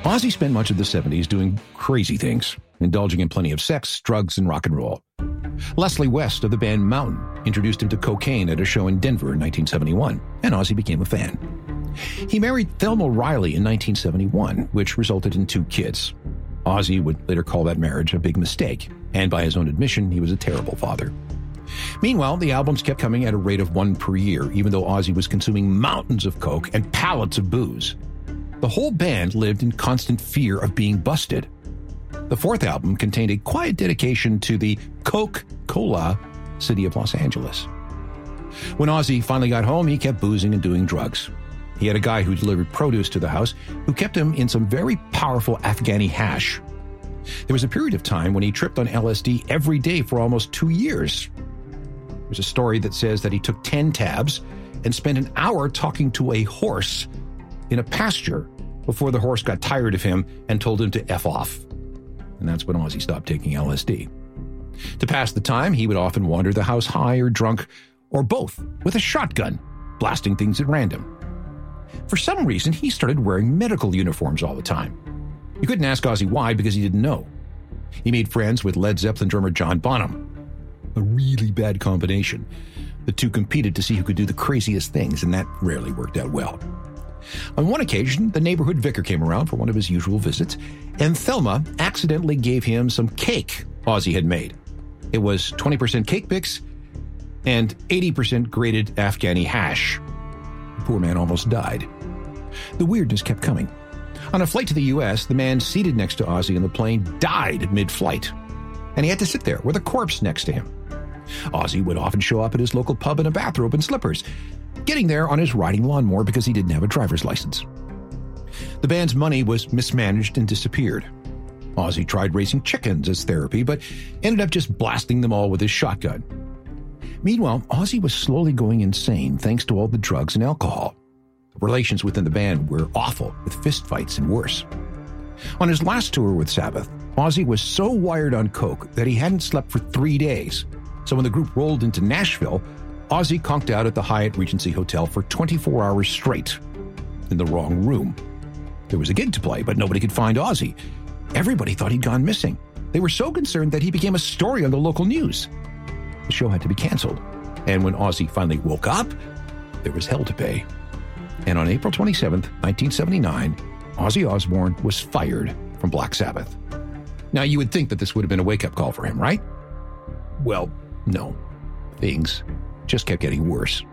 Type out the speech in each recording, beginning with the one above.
Ozzy spent much of the 70s doing crazy things, indulging in plenty of sex, drugs, and rock and roll. Leslie West of the band Mountain introduced him to cocaine at a show in Denver in 1971, and Ozzy became a fan. He married Thelma Riley in 1971, which resulted in 2 kids. Ozzy would later call that marriage a big mistake, and by his own admission, he was a terrible father. Meanwhile, the albums kept coming at a rate of 1 per year, even though Ozzy was consuming mountains of coke and pallets of booze. The whole band lived in constant fear of being busted. The 4th album contained a quiet dedication to the Coke-Cola city of Los Angeles. When Ozzy finally got home, he kept boozing and doing drugs. He had a guy who delivered produce to the house who kept him in some very powerful Afghani hash. There was a period of time when he tripped on LSD every day for almost 2 years. There's a story that says that he took 10 tabs and spent an hour talking to a horse in a pasture before the horse got tired of him and told him to F off. And that's when Ozzy stopped taking LSD. To pass the time, he would often wander the house high or drunk, or both, with a shotgun, blasting things at random. For some reason, he started wearing medical uniforms all the time. You couldn't ask Ozzy why, because he didn't know. He made friends with Led Zeppelin drummer John Bonham. A really bad combination. The two competed to see who could do the craziest things, and that rarely worked out well. On one occasion, the neighborhood vicar came around for one of his usual visits, and Thelma accidentally gave him some cake Ozzy had made. It was 20% cake mix and 80% grated Afghani hash. The poor man almost died. The weirdness kept coming. On a flight to the U.S., the man seated next to Ozzy in the plane died mid-flight, and he had to sit there with a corpse next to him. Ozzy would often show up at his local pub in a bathrobe and slippers, getting there on his riding lawnmower because he didn't have a driver's license. The band's money was mismanaged and disappeared. Ozzy tried raising chickens as therapy, but ended up just blasting them all with his shotgun. Meanwhile, Ozzy was slowly going insane thanks to all the drugs and alcohol. Relations within the band were awful, with fistfights and worse. On his last tour with Sabbath, Ozzy was so wired on coke that he hadn't slept for 3 days. So when the group rolled into Nashville, Ozzy conked out at the Hyatt Regency Hotel for 24 hours straight, in the wrong room. There was a gig to play, but nobody could find Ozzy. Everybody thought he'd gone missing. They were so concerned that he became a story on the local news. The show had to be canceled. And when Ozzy finally woke up, there was hell to pay. And on April 27th, 1979, Ozzy Osbourne was fired from Black Sabbath. Now, you would think that this would have been a wake-up call for him, right? Well, no. Things just kept getting worse.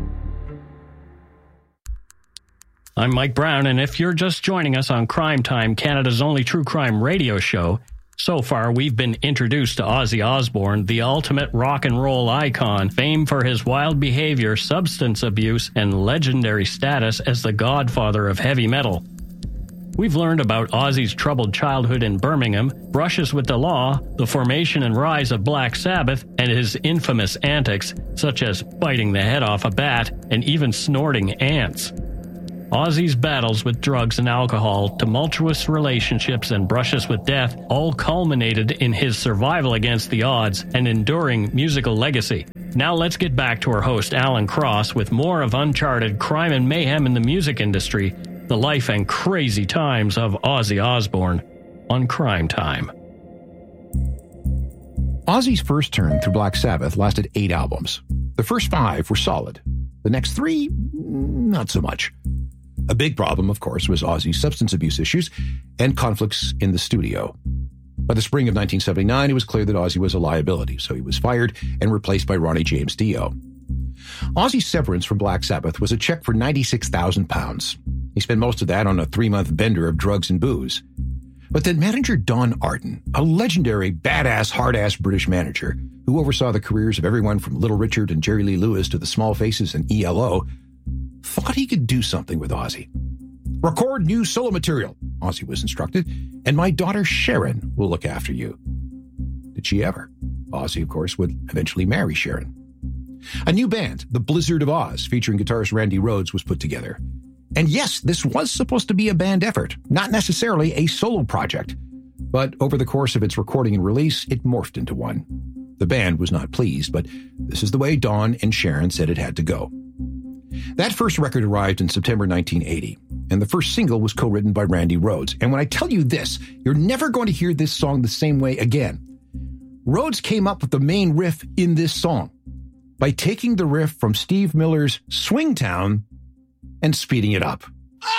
I'm Mike Brown, and if you're just joining us on Crime Time, Canada's only true crime radio show, so far we've been introduced to Ozzy Osbourne, the ultimate rock and roll icon, famed for his wild behavior, substance abuse, and legendary status as the godfather of heavy metal. We've learned about Ozzy's troubled childhood in Birmingham, brushes with the law, the formation and rise of Black Sabbath, and his infamous antics, such as biting the head off a bat and even snorting ants. Ozzy's battles with drugs and alcohol, tumultuous relationships, and brushes with death all culminated in his survival against the odds and enduring musical legacy. Now let's get back to our host Alan Cross with more of uncharted crime and mayhem in the music industry, the life and crazy times of Ozzy Osbourne on Crime Time. Ozzy's first turn through Black Sabbath lasted 8 albums. The first 5 were solid. The next 3, not so much. A big problem, of course, was Ozzy's substance abuse issues and conflicts in the studio. By the spring of 1979, it was clear that Ozzy was a liability, so he was fired and replaced by Ronnie James Dio. Ozzy's severance from Black Sabbath was a check for £96,000. He spent most of that on a 3-month bender of drugs and booze. But then manager Don Arden, a legendary, badass, hard-ass British manager who oversaw the careers of everyone from Little Richard and Jerry Lee Lewis to the Small Faces and ELO, thought he could do something with Ozzy. Record new solo material, Ozzy was instructed, and my daughter Sharon will look after you. Did she ever? Ozzy, of course, would eventually marry Sharon. A new band, The Blizzard of Oz, featuring guitarist Randy Rhoads, was put together. And yes, this was supposed to be a band effort, not necessarily a solo project. But over the course of its recording and release, it morphed into one. The band was not pleased, but this is the way Don and Sharon said it had to go. That first record arrived in September 1980. and the first single was co-written by Randy Rhoads. And when I tell you this, you're never going to hear this song the same way again. Rhoads came up with the main riff in this song by taking the riff from Steve Miller's Swingtown and speeding it up.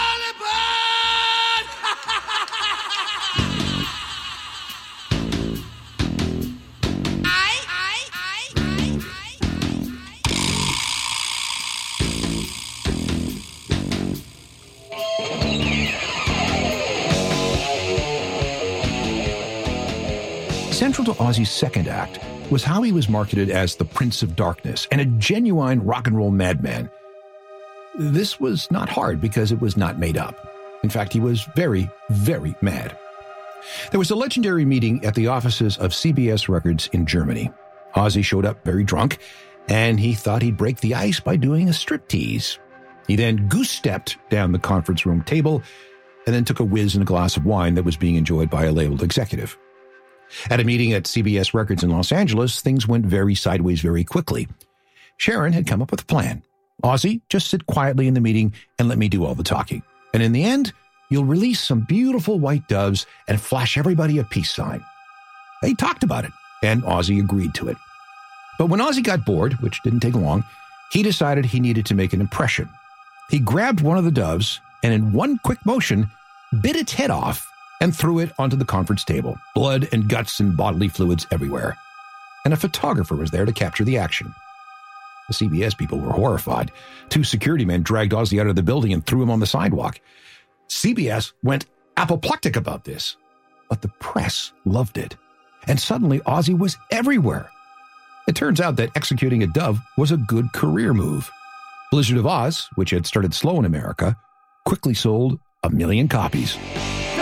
Central to Ozzy's second act was how he was marketed as the Prince of Darkness and a genuine rock and roll madman. This was not hard because it was not made up. In fact, he was very, very mad. There was a legendary meeting at the offices of CBS Records in Germany. Ozzy showed up very drunk, and he thought he'd break the ice by doing a striptease. He then goose-stepped down the conference room table and then took a whiz in a glass of wine that was being enjoyed by a labeled executive. At a meeting at CBS Records in Los Angeles, things went very sideways very quickly. Sharon had come up with a plan. Ozzy, just sit quietly in the meeting and let me do all the talking. And in the end, you'll release some beautiful white doves and flash everybody a peace sign. They talked about it, and Ozzy agreed to it. But when Ozzy got bored, which didn't take long, he decided he needed to make an impression. He grabbed one of the doves and in one quick motion, bit its head off and threw it onto the conference table. Blood and guts and bodily fluids everywhere. And a photographer was there to capture the action. The CBS people were horrified. 2 security men dragged Ozzy out of the building and threw him on the sidewalk. CBS went apoplectic about this, but the press loved it. And suddenly Ozzy was everywhere. It turns out that executing a dove was a good career move. Blizzard of Oz, which had started slow in America, quickly sold 1 million copies.